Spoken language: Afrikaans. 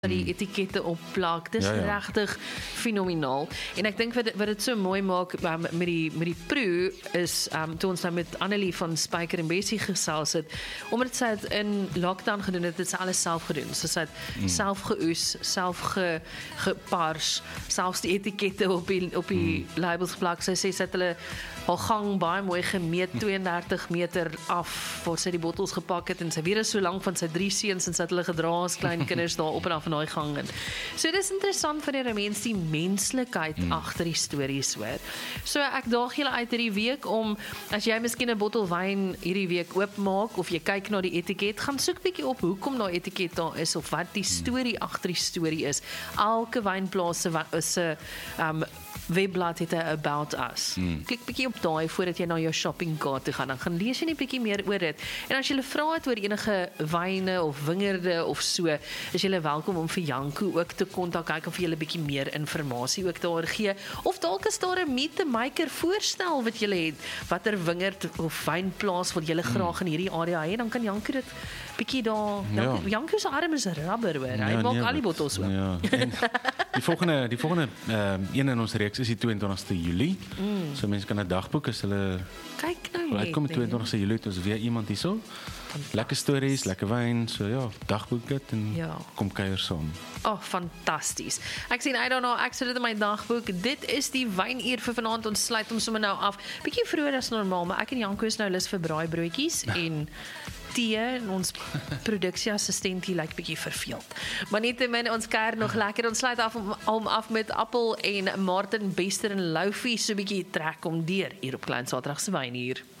die etikette opplak. Dis Ja. regtig fenomenaal. En ek dink wat dit so mooi maak met die proe is toe ons nou met Annelie van Spyker en Bessie gesels het, omdat sy het in lockdown gedoen het sy alles self gedoen. So sy het self geoes, self gepars, selfs die etikette op die labels geplak. Sy sê sy het hulle haar gang baie mooi gemeet, 32 meter af waar sy die bottels gepak het en sy weer is so lank van sy 3 seuns en sy het hulle gedra as klein kinders daar op en af in daai gang. So dis interessant vir die mense die menslikheid agter die stories hoor. So ek daag julle uit hierdie week om as jy miskien 'n bottel wyn hierdie week oopmaak of jy kyk na die etiket, gaan soek bietjie op hoekom daai etiket daar is of wat die storie agter die storie is. Elke wynplaas se webblad het 'n about us. Klik bietjie op daai voordat jy na jou shoppingkaart toe gaan. Dan gaan lees jy net bietjie meer oor dit. En as jy vra het oor enige wyne of wingerde of so, is jy welkom om vir Janko ook te kontak. Hy kan vir julle bietjie meer inligting ook daar gee. Of dalk is daar 'n meet the maker voorstel wat jy het. Watter wingerd of wynplaas wat jy graag in hierdie area het, dan kan Janko dit bietjie daar. Janko se arm is rubber hoor. Hy maak al die bottels oop. Ja. En die volgende een in ons reeks is die 22ste Julie. So mense kan 'n dagboek as hulle kyk nou net. Kom 22ste Julie het ons weer iemand hierso. Lekker stories, lekker wyn, so ja, dagboek dit en kom kuier saam. Fantasties. Ek sien ek sit dit in my dagboek. Dit is die wynuur vir vanaand. Ons sluit hom sommer nou af. Bietjie vroeër as normaal, maar ek en Janko is nou lus vir braaibroodjies en tee en ons produksieassistent hier lyk bietjie verveeld. Maar nietemin ons kuier nog lekker. Ons sluit af met Appel en Martin Bester en Loufie so bietjie trek om deur hier op Klein Saterdag se wynuur.